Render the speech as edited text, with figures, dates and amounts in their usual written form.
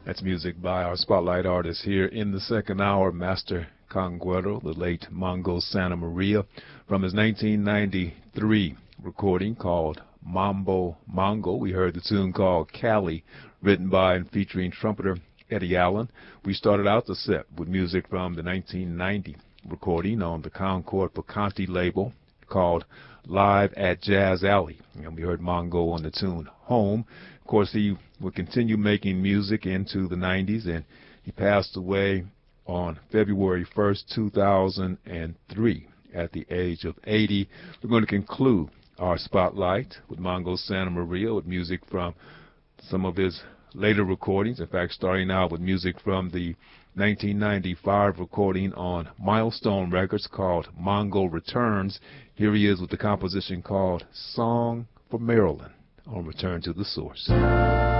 That's music by our spotlight artist here in the second hour, Master Conguero, the late Mongo Santa Maria, from his 1993 recording called Mambo Mongo. We heard the tune called Cali, written by and featuring trumpeter Eddie Allen. We started out the set with music from the 1990 recording on the Concord Picante label called Live at Jazz Alley. And we heard Mongo on the tune Home. Of course, he would continue making music into the 90s, and he passed away on February 1st, 2003 at the age of 80. We're going to conclude our spotlight with Mongo Santa Maria with music from some of his later recordings. In fact, starting out with music from the 1995 recording on Milestone Records called Mongo Returns. Here he is with the composition called Song for Maryland on Return to the Source.